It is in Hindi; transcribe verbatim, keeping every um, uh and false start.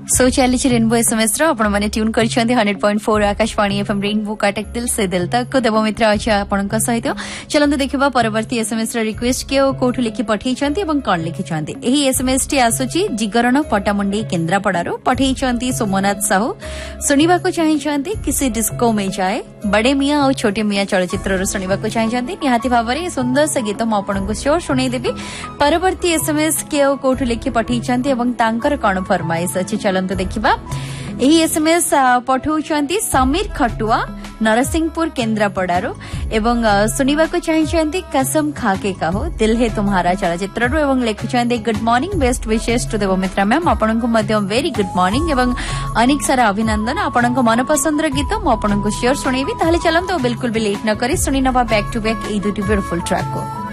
सो चली रेनबो एसएमएस आपण मैंने ट्यून कर hundred point four Akashvani FM rainbow काटक दिल से दिल तक देवमित्र अच्छे आपण सहित चलते देखा परवर्ती एसएमएस रिक्वेस्ट के कौटू लिखि पठे कौन लिखिं यही एसएमएस टी आसूची जिगरण पटामुंडी केन्द्रापड़ारू पठे सोमनाथ साहू शुणा चाहते किसी डिस्को में जाए बड़े मियाँ और छोटे मियाँ चलचित्र शुणा चाहते निहाती भाव में सुंदर से गीत मुझे श्योर शुणेदेवी परवर्ती एसएमएस के कौटू लिखि पठे कौन फरमाइश अच्छी चलते देखा यही एसएमएस पठाउछंती समीर खटुआ नरसिंहपुर केन्द्रापड़ारू एवं शुणा चाहते कसम खाके कहो दिल है तुम्हारा चलचित्र एवं लिखुंट good morning best wishes to देवमित्रा ma'am आपण को वेरी गुड मॉर्निंग एवं अनेक सारा अभिनंदन आपण मनपसंद गीत मुझे श्योर शुणेबी ताहले चलते बिल्कुल भी लेट न करी शुणी नवा back to back A दुटी beautiful track को।